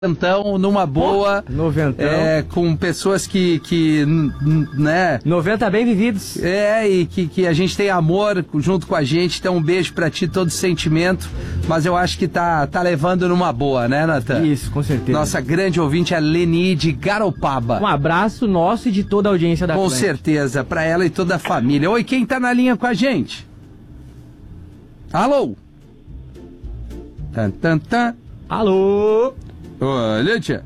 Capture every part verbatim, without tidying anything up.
Então, numa boa, noventão. É, com pessoas que, que, né... noventa bem vividos. É, e que, que a gente tem amor junto com a gente, então um beijo pra ti, todo sentimento, mas eu acho que tá, tá levando numa boa, né, Natan? Isso, com certeza. Nossa grande ouvinte é a Leni de Garopaba. Um abraço nosso e de toda a audiência da Com Atlântica. certeza, pra ela e toda a família. Oi, quem tá na linha com a gente? Alô? Tan, tan, tan. Alô? Olha, tia.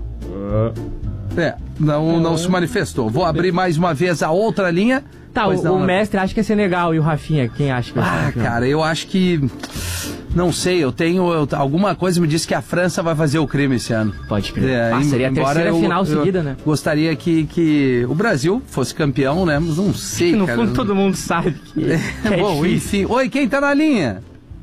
É, não, não se manifestou. Vou abrir mais uma vez a outra linha. Tá, o, não, o mestre acha que é Senegal e o Rafinha, quem acha que vai Ah, ser? cara, eu acho que... Não sei, eu tenho... Eu, alguma coisa me disse que a França vai fazer o crime esse ano. Pode crer. É, ah, seria a terceira eu, final eu, seguida, eu né? Gostaria que, que o Brasil fosse campeão, né? Mas não sei, no cara. fundo todo mundo sabe que é, que é Bom, difícil. enfim. Oi, quem tá na linha?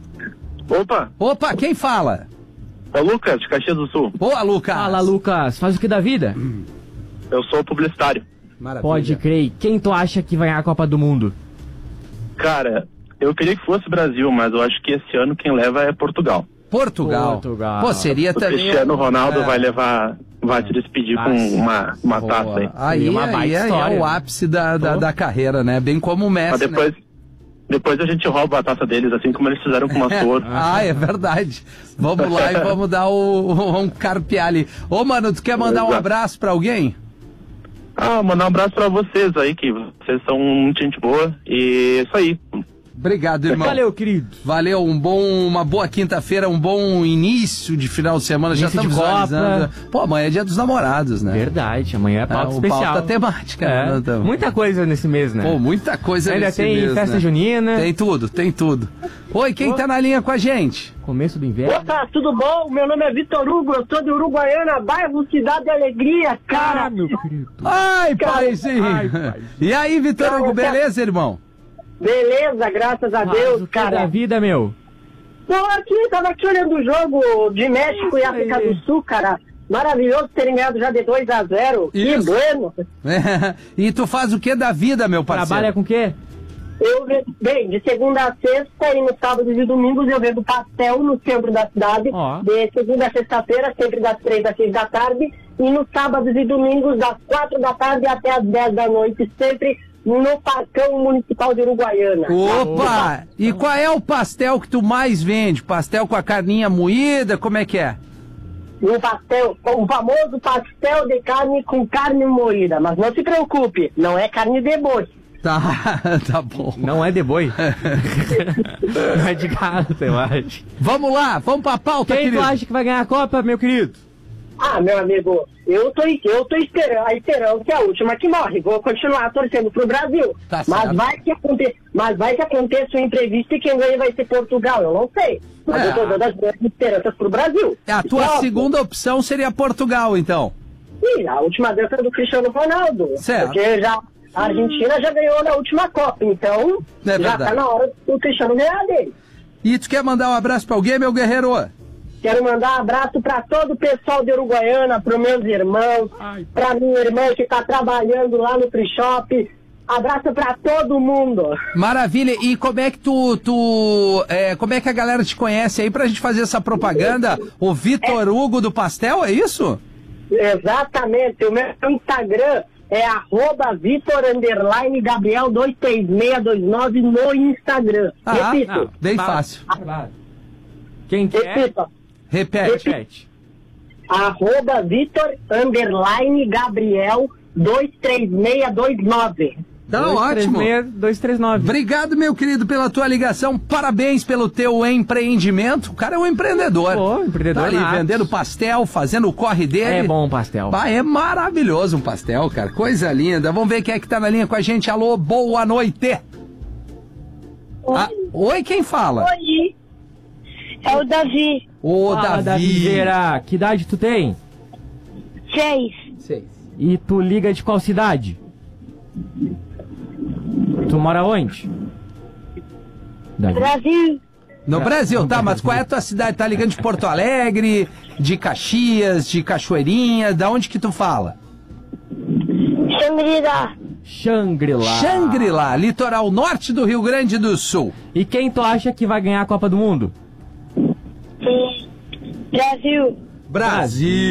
Opa, Opa, quem fala? é o Lucas, de Caxias do Sul. Boa, Lucas. Fala, Lucas. Faz o que da vida? Eu sou publicitário. Maravilha. Pode crer. Quem tu acha que vai ganhar a Copa do Mundo? Cara, eu queria que fosse Brasil, mas eu acho que esse ano quem leva é Portugal. Portugal. Portugal. Pô, seria O também... Cristiano Ronaldo é. vai levar, vai se despedir Ah, com sim. uma, uma Boa. taça aí. Aí, Seria uma aí baita é, é história, o né? ápice da, da, Pô. da carreira, né? Bem como o Messi, Mas depois, né? depois a gente rouba a taça deles, assim como eles fizeram com o Mastor. Ah, é verdade. Vamos lá e vamos dar o, um carpear ali. Ô, mano, tu quer mandar um Exato. abraço pra alguém? Ah, mandar um abraço pra vocês aí, que vocês são muita gente boa. E isso aí. Obrigado, irmão. Valeu, querido. Valeu, um bom, uma boa quinta-feira, um bom início de final de semana. Já Início de estamos Copa. analisando. Pô, amanhã é dia dos namorados, né? Verdade, amanhã é pauta É, o especial. pauta temática. É, né, Natan? muita coisa nesse mês, né? Pô, muita coisa Ainda nesse tem mês, festa né? junina. Tem tudo, tem tudo. Oi, quem tá na linha com a gente? Começo do inverno. Opa, tudo bom? Meu nome é Vitor Hugo, eu sou de Uruguaiana, bairro Cidade Alegria, cara. Ah, meu querido. Ai, paizinho. Ai, paizinho. E aí, Vitor Cara, Hugo, tá- beleza, irmão? Beleza, graças a Faz Deus, o que da cara. vida, meu? Tô aqui, tava aqui olhando o jogo de México e África aí. do Sul, cara. Maravilhoso terem ganhado já de dois a zero. Que Isso. bueno. É. E tu faz o que da vida, meu parceiro? Trabalha com o quê? Eu, ve- bem, de segunda a sexta e nos sábados e domingos eu vendo pastel no centro da cidade. Ó. De segunda a sexta-feira, sempre das três às seis da tarde. E nos sábados e domingos, das quatro da tarde até as dez da noite, sempre no Parcão Municipal de Uruguaiana. Opa! E qual é o pastel que tu mais vende? Pastel com a carninha moída? Como é que é? Um pastel, o famoso pastel de carne com carne moída. Mas não se preocupe, não é carne de boi. Tá, tá bom. Não é de boi. Não é de gato, eu acho. Vamos lá, vamos pra pauta, Quem querido. tu acha que vai ganhar a Copa, meu querido? Ah, meu amigo, eu tô, eu tô esperando, esperando que é a última que morre. Vou continuar torcendo pro Brasil. Tá mas, certo. vai que aconte, mas vai que aconteça um imprevisto e quem ganha vai ser Portugal. Eu não sei. Mas É. eu tô dando as minhas esperanças pro Brasil. A tua Óbvio. segunda opção seria Portugal, então. Sim, a última vez foi do Cristiano Ronaldo. Certo. Porque já, a Argentina já ganhou na última Copa. Então, É já verdade. tá na hora do Cristiano ganhar dele. E tu quer mandar um abraço pra alguém, meu guerreiro? Quero mandar um abraço para todo o pessoal de Uruguaiana, para meus irmãos, para minha irmã que está trabalhando lá no Free Shop. Abraço para todo mundo. Maravilha. E como é que tu, tu é, como é que a galera te conhece aí pra gente fazer essa propaganda? O Vitor Hugo do Pastel, é isso? Exatamente. O meu Instagram é arroba Vitor underline Gabriel dois três seis dois nove no Instagram. Ah, Repito. não. bem Tá. fácil. Quem que é? Repito. Repete. Repete. Arroba Vitor underline Gabriel dois três seis dois nove. Tá dois três ótimo. seis, dois três nove. Obrigado, meu querido, pela tua ligação. Parabéns pelo teu empreendimento. O cara é um empreendedor. Pô, empreendedor Tá ali nato. vendendo pastel, fazendo o corre dele. É bom o pastel. Bah, é maravilhoso um pastel, cara. Coisa linda. Vamos ver quem é que tá na linha com a gente. Alô, boa noite. Ah, oi, quem fala? Oi. É o Davi. Ô, Fala, Davi. Vera. Que idade tu tem? Seis. Seis. E tu liga de qual cidade? Tu mora onde? Davi. Brasil. No Brasil, tá, mas qual é a tua cidade? Tá ligando de Porto Alegre, de Caxias, de Cachoeirinha, da onde que tu fala? Xangri-Lá. Shangri-La. Xangri-Lá, litoral norte do Rio Grande do Sul. E quem tu acha que vai ganhar a Copa do Mundo? Brasil. Brasil.